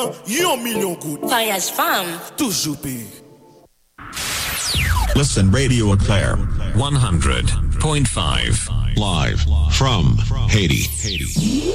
1 million good. Voyage femme. Toujours pire. Listen, Radio Eclair 100.5 live from Haiti.